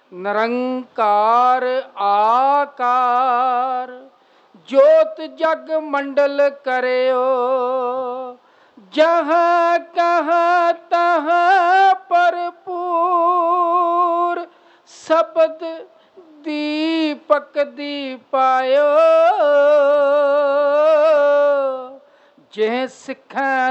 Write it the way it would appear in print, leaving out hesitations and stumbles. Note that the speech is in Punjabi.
ਨਿਰੰਕਾਰ ਆਕਾਰ, ਜੋਤ ਜਗ ਮੰਡਲ ਕਰਿਓ, ਜਹਾਂ ਕਹਾਂ ਤਹਾਂ ਭਰਪੂਰ, ਸ਼ਬਦ ਦੀਪਕ ਦੀਪਾਇਓ, ਜਿਹ ਸਿੱਖਾਂ